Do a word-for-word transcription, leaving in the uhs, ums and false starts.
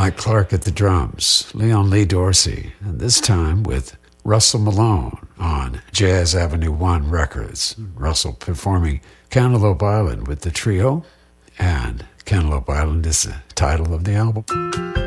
Mike Clark at the drums, Leon Lee Dorsey, and this time with Russell Malone on Jazz Avenue One Records. Russell performing Cantaloupe Island with the trio, and Cantaloupe Island is the title of the album.